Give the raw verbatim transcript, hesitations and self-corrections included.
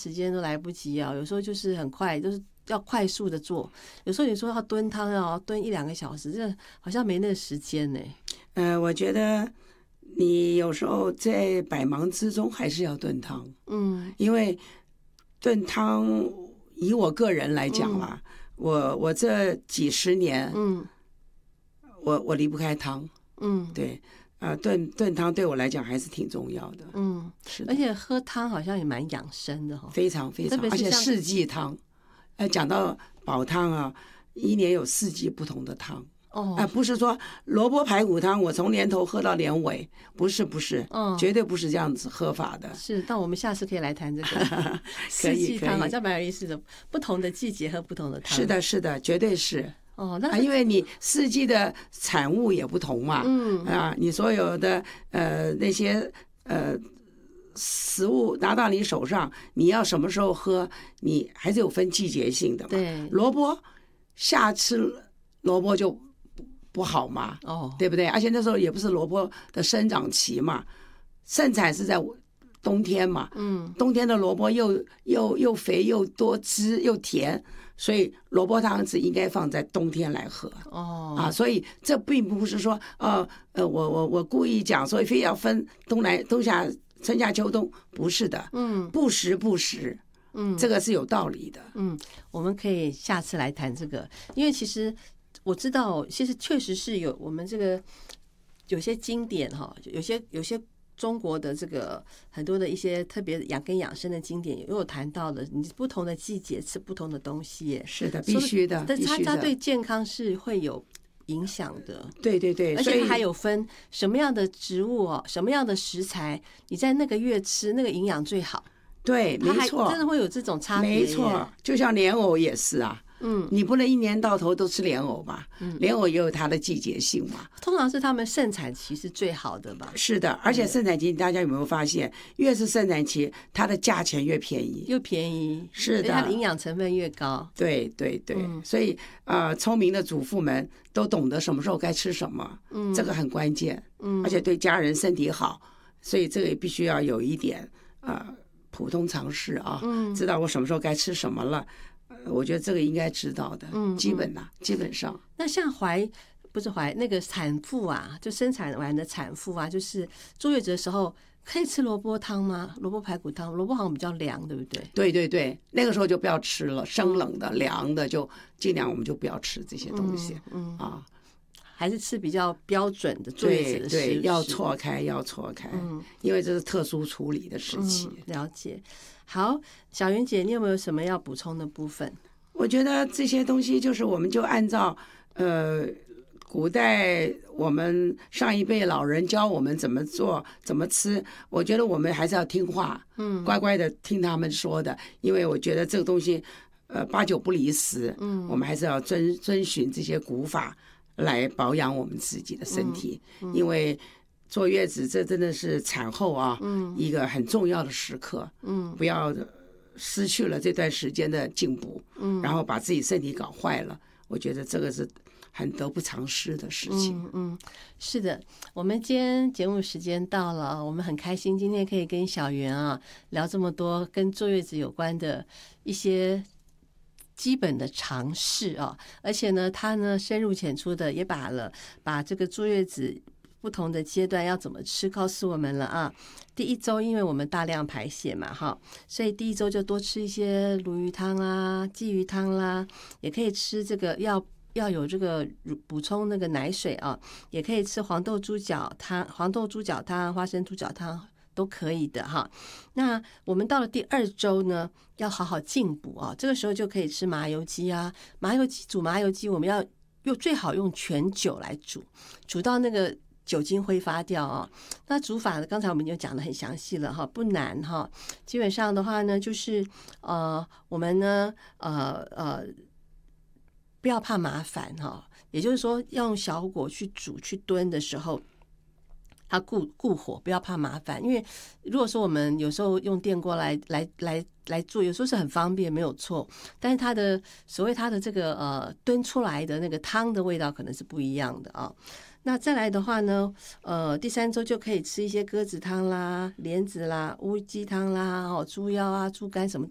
时间都来不及啊，有时候就是很快，就是要快速的做。有时候你说要炖汤要炖一两个小时，这好像没那个时间呢。 呃，我觉得你有时候在百忙之中还是要炖汤， 嗯， 因为炖汤以我个人来讲啦，嗯、我我这几十年，嗯，我我离不开汤，嗯，对。呃，炖炖汤对我来讲还是挺重要的， 嗯，是，而且喝汤好像也蛮养生的哈， 非常非常，而且四季汤，呃，讲到煲汤啊，一年有四季不同的汤，哦，呃，不是说萝卜排骨汤我从年头喝到年尾，不是不是，嗯，绝对不是这样子喝法的。 是，那我们下次可以来谈这个四季汤，好像蛮有意思的，不同的季节喝不同的汤， 是的，是的，绝对是。哦，那、啊、因为你四季的产物也不同嘛，嗯啊，你所有的呃那些呃食物拿到你手上，你要什么时候喝，你还是有分季节性的嘛。 对， 萝卜夏吃萝卜就不好嘛，哦，对不对？而且那时候也不是萝卜的生长期嘛，盛产是在冬天嘛，嗯，冬天的萝卜又又又肥又多汁又甜。所以萝卜汤只应该放在冬天来喝哦啊，所以这并不是说呃呃我我我故意讲，所以非要分冬来冬夏春夏秋冬，不是的，嗯，不时不时，嗯，这个是有道理的， 嗯，我们可以下次来谈这个，因为其实我知道，其实确实是有我们这个有些经典哈，有些有些。中国的这个很多的一些特别养跟养生的经典，也有谈到的，你不同的季节吃不同的东西， 是的，必须的， 但它它对健康是会有影响的。 对对对， 而且它还有分什么样的植物哦，什么样的食材，你在那个月吃，那个营养最好。 对，没错， 真的会有这种差别。 没错，就像莲藕也是啊。嗯，你不能一年到头都吃莲藕吧？嗯，莲藕也有它的季节性嘛。 通常是他们盛产期是最好的吧？ 是的，而且盛产期大家有没有发现，越是盛产期，它的价钱越便宜， 又便宜， 是的， 它的营养成分越高。 对对对，嗯、所以呃，聪明的主妇们都懂得什么时候该吃什么，嗯，这个很关键，嗯，而且对家人身体好，所以这个也必须要有一点呃普通常识啊，嗯，知道我什么时候该吃什么了。我觉得这个应该知道的，嗯，基本呐，基本上。 那像怀不是怀那个产妇啊，就生产完的产妇啊，就是坐月子的时候可以吃萝卜汤吗？萝卜排骨汤，萝卜好像比较凉，对不对？ 对对对，那个时候就不要吃了，生冷的、凉的就尽量我们就不要吃这些东西，嗯, 嗯啊， 还是吃比较标准的坐月子的食对对，要错开，要错开，嗯，因为这是特殊处理的时期。 嗯、了解。好，小云姐，你有没有什么要补充的部分？ 我觉得这些东西就是我们就按照呃古代我们上一辈老人教我们怎么做怎么吃，我觉得我们还是要听话，嗯，乖乖的听他们说的，因为我觉得这个东西呃八九不离十，嗯，我们还是要遵遵循这些古法来保养我们自己的身体，嗯嗯、因为坐月子这真的是产后啊，嗯，一个很重要的时刻，嗯，不要失去了这段时间的进步，嗯，然后把自己身体搞坏了，我觉得这个是很得不偿失的事情。 嗯嗯，是的，我们今天节目时间到了，我们很开心今天可以跟小袁啊聊这么多跟坐月子有关的一些基本的常识啊，而且呢，他呢深入浅出的也把了把这个坐月子不同的阶段要怎么吃告诉我们了啊。第一周因为我们大量排血嘛哈，所以第一周就多吃一些鲈鱼汤啦、鲫鱼汤啦，也可以吃这个要要有这个补充那个奶水啊，也可以吃黄豆猪脚汤、黄豆猪脚汤、花生猪脚汤都可以的哈。那我们到了第二周呢，要好好进补啊，这个时候就可以吃麻油鸡啊，麻油鸡煮麻油鸡我们要用最好用全酒来煮，煮到那个酒精挥发掉啊。那煮法刚才我们就讲得很详细了哈，不难哈。基本上的话呢，就是呃，我们呢，呃呃，不要怕麻烦哈。也就是说，要用小火去煮去炖的时候，它顾顾火，不要怕麻烦。因为如果说我们有时候用电锅来来来来做，有时候是很方便，没有错。但是它的所谓它的这个呃炖出来的那个汤的味道可能是不一样的啊。那再来的话呢，呃，第三周就可以吃一些鸽子汤啦、莲子啦、乌鸡汤啦、哦、猪腰啊、猪肝什么都。